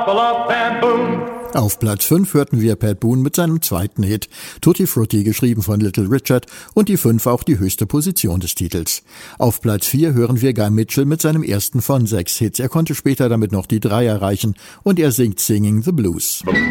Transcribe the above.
Buffalo Bamboom. Auf Platz 5 hörten wir Pat Boone mit seinem zweiten Hit, Tutti Frutti, geschrieben von Little Richard, und die 5 auch die höchste Position des Titels. Auf Platz 4 hören wir Guy Mitchell mit seinem ersten von 6 Hits. Er konnte später damit noch die 3 erreichen und er singt Singing the Blues.